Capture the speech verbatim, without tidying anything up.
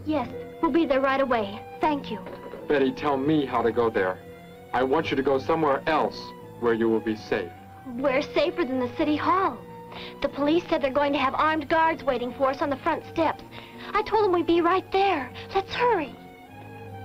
Yes, we'll be there right away. Thank you. Betty, tell me how to go there. I want you to go somewhere else where you will be safe. We're safer than the city hall. The police said they're going to have armed guards waiting for us on the front steps. I told them we'd be right there. Let's hurry.